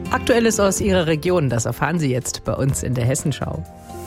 Aktuelles aus Ihrer Region, das erfahren Sie jetzt bei uns in der Hessenschau.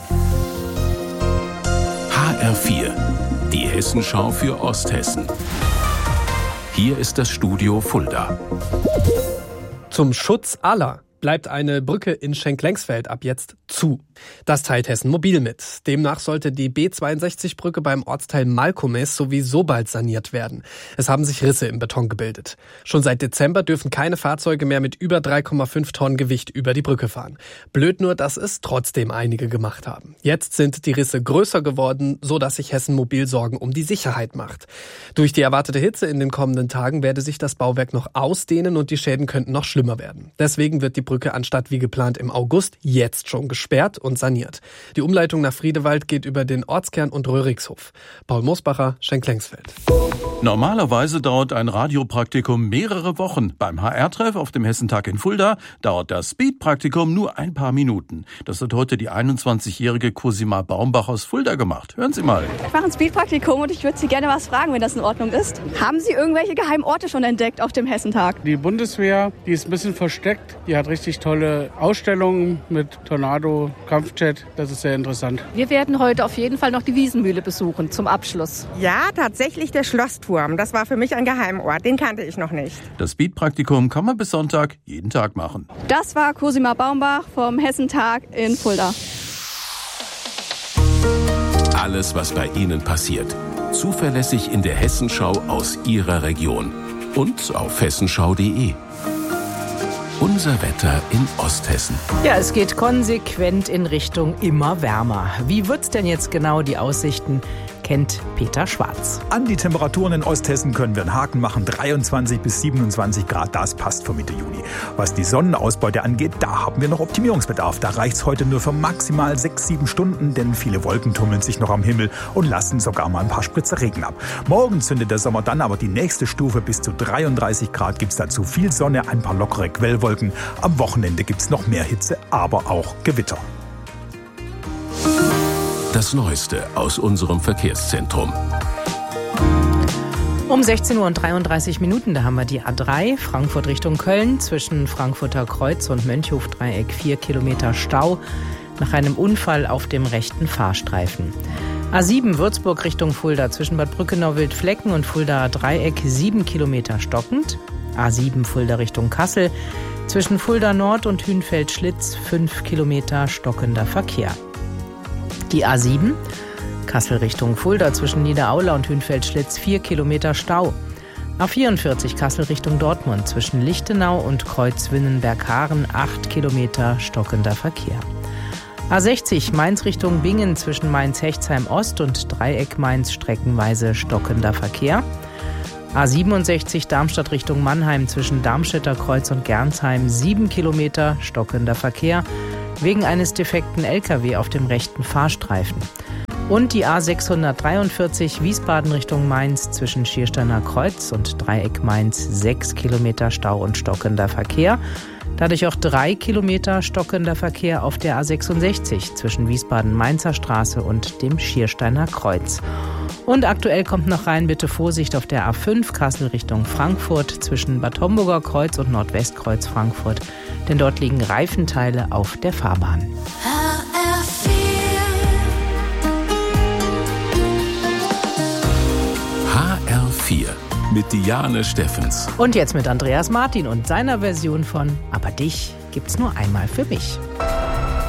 HR4, die Hessenschau für Osthessen. Hier ist das Studio Fulda. Zum Schutz aller bleibt eine Brücke in Schenk-Lengsfeld ab jetzt zu. Das teilt Hessen Mobil mit. Demnach sollte die B62-Brücke beim Ortsteil Malkomes sowieso bald saniert werden. Es haben sich Risse im Beton gebildet. Schon seit Dezember dürfen keine Fahrzeuge mehr mit über 3,5 Tonnen Gewicht über die Brücke fahren. Blöd nur, dass es trotzdem einige gemacht haben. Jetzt sind die Risse größer geworden, so dass sich Hessen Mobil Sorgen um die Sicherheit macht. Durch die erwartete Hitze in den kommenden Tagen werde sich das Bauwerk noch ausdehnen und die Schäden könnten noch schlimmer werden. Deswegen wird die Brücke anstatt wie geplant im August jetzt schon gesperrt und saniert. Die Umleitung nach Friedewald geht über den Ortskern und Röhrigshof. Paul Mosbacher, Schenk-Lengsfeld. Normalerweise dauert ein Radiopraktikum mehrere Wochen. Beim HR-Treff auf dem Hessentag in Fulda dauert das Speed-Praktikum nur ein paar Minuten. Das hat heute die 21-jährige Cosima Baumbach aus Fulda gemacht. Hören Sie mal. Ich mache ein Speed-Praktikum und ich würde Sie gerne was fragen, wenn das in Ordnung ist. Haben Sie irgendwelche geheimen Orte schon entdeckt auf dem Hessentag? Die Bundeswehr, die ist ein bisschen versteckt. Die hat richtig tolle Ausstellungen mit Tornado, Kampfjet. Das ist sehr interessant. Wir werden heute auf jeden Fall noch die Wiesenmühle besuchen zum Abschluss. Ja, tatsächlich der Schlossturm. Das war für mich ein Geheimort. Den kannte ich noch nicht. Das Speed-Praktikum kann man bis Sonntag jeden Tag machen. Das war Cosima Baumbach vom Hessentag in Fulda. Alles, was bei Ihnen passiert. Zuverlässig in der Hessenschau aus Ihrer Region. Und auf hessenschau.de. Unser Wetter in Osthessen. Ja, es geht konsequent in Richtung immer wärmer. Wie wird's denn jetzt genau, die Aussichten? Kennt Peter Schwarz. An die Temperaturen in Osthessen können wir einen Haken machen. 23 bis 27 Grad, das passt für Mitte Juni. Was die Sonnenausbeute angeht, da haben wir noch Optimierungsbedarf. Da reicht's heute nur für maximal 6-7 Stunden, denn viele Wolken tummeln sich noch am Himmel und lassen sogar mal ein paar Spritzer Regen ab. Morgen zündet der Sommer dann aber die nächste Stufe. Bis zu 33 Grad gibt's dazu viel Sonne, ein paar lockere Quellwolken. Am Wochenende gibt's noch mehr Hitze, aber auch Gewitter. Das Neueste aus unserem Verkehrszentrum. Um 16:33 Uhr, da haben wir die A3, Frankfurt Richtung Köln, zwischen Frankfurter Kreuz und Mönchhof-Dreieck 4 Kilometer Stau nach einem Unfall auf dem rechten Fahrstreifen. A7 Würzburg Richtung Fulda, zwischen Bad Brückenau-Wildflecken und Fuldaer Dreieck 7 Kilometer stockend. A7 Fulda Richtung Kassel, zwischen Fulda Nord und Hünfeld-Schlitz 5 Kilometer stockender Verkehr. Die A7, Kassel Richtung Fulda, zwischen Niederaula und Hünfeld-Schlitz 4 Kilometer Stau. A44 Kassel Richtung Dortmund, zwischen Lichtenau und Kreuz Winnenberg-Haaren 8 Kilometer stockender Verkehr. A60 Mainz Richtung Bingen, zwischen Mainz-Hechtsheim Ost und Dreieck Mainz streckenweise stockender Verkehr. A67 Darmstadt Richtung Mannheim, zwischen Darmstädter Kreuz und Gernsheim 7 Kilometer stockender Verkehr wegen eines defekten LKW auf dem rechten Fahrstreifen. Und die A643 Wiesbaden Richtung Mainz, zwischen Schiersteiner Kreuz und Dreieck Mainz 6 Kilometer Stau und stockender Verkehr. Dadurch auch 3 Kilometer stockender Verkehr auf der A66 zwischen Wiesbaden-Mainzer Straße und dem Schiersteiner Kreuz. Und aktuell kommt noch rein, bitte Vorsicht auf der A5 Kassel Richtung Frankfurt zwischen Bad Homburger Kreuz und Nordwestkreuz Frankfurt, denn dort liegen Reifenteile auf der Fahrbahn. HR4 mit Diane Steffens. Und jetzt mit Andreas Martin und seiner Version von Aber dich gibt's nur einmal für mich.